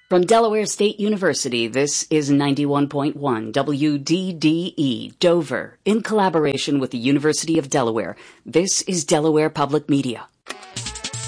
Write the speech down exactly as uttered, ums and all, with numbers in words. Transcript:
From Delaware State University, this is ninety-one point one W D D E, Dover, in collaboration with the University of Delaware. This is Delaware Public Media.